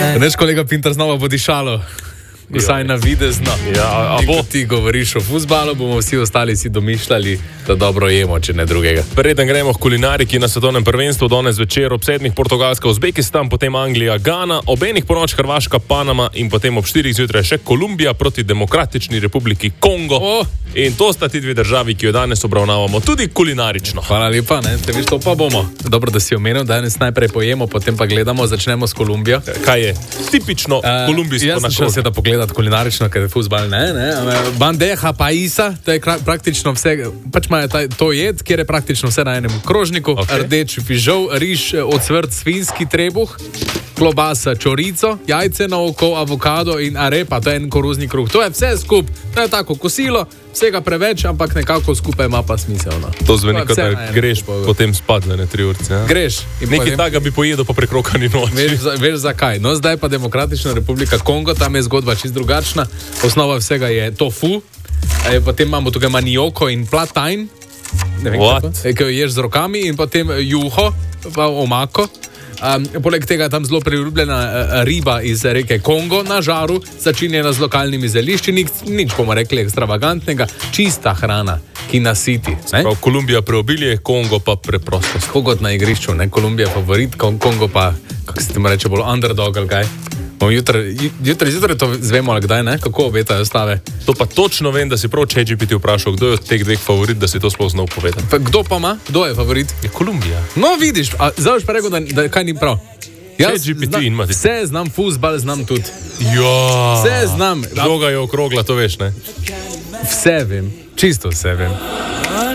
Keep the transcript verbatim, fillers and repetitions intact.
Veš, kolega Pintar znova bo dišalo. Vsaj na videzno. Ja, a bo? Ti govoriš o fuzbalu, bomo vsi ostali si domišljali, da dobro jemo, če ne drugega. Preden gremo v kulinariki na svetovnem prvenstvu, danes večer ob sedmih Portugalska, Uzbekistan, potem Anglija, Gana, ob enih ponoč Hrvaška, Panama in potem ob štirih zjutraj še Kolumbija proti Demokratični republiki Kongo. Oh. In to sta ti dve državi, ki jo danes obravnavamo tudi kulinarično. Hvala lepa, ne? Te viš, to pa bomo. Dobro, da si omenil, danes najprej pojemo, potem pa gledamo, začnemo s Kolumbijo. Kaj je? Tipično uh, kolumbijsko na krožniku. Jaz sem še pogledati kulinarično, ker je fuzbal, ne, ne. Bandeja paisa, to je praktično vse, pač ima to jed, kjer je praktično vse na enem krožniku. Okay. Rdeč fižol, riž, ocvrt, svinski trebuh, klobasa, čorico, jajce na oko, avokado in arepa, to je en koruzni kruh. To je vse skup, to je tako kosilo, vsega preveč, ampak nekako skupaj ima pa smiselno. To zveni, kot da greš potem spat na ne tri urce. Ja? Greš. Nekaj potem... taga bi pojedel po prekrokani noči. Veš, veš zakaj? No, zdaj pa Demokratična republika Kongo, tam je zgodba čist drugačna. Osnova vsega je tofu, e, potem imamo tukaj manioko in platajn, ne vem kako, e, ki jo ješ z rokami, in potem juho, pa omako. Um, poleg tega je tam zelo priljubljena uh, riba iz reke Kongo na žaru, začinjena z lokalnimi zelišči, nič, nič bomo rekli ekstravagantnega, čista hrana, ki nasiti. Prav, Kolumbija preobilje, Kongo pa preprostost. Kot na igrišču, ne? Kolumbija favorit, Kongo pa, kako se temu reče, bolj underdog ali kaj. Jutri, jutri, jutri to zvemo, ali kdaj, ne? Kako obetajo stave. To pa točno vem, da si prav ChatGPT vprašal, kdo je od teh dveh favorit, da si to sploh znal povedati. Pa kdo pa ima? Kdo je favorit? Je Kolumbija. No, vidiš, a zdaj boš pa rekel, da, da kaj ni prav. ChatGPT in mati. Vse znam, fuzbal znam tudi. Ja. Vse znam. Žoga je okrogla, to veš, ne? Vse vem, čisto vse vem.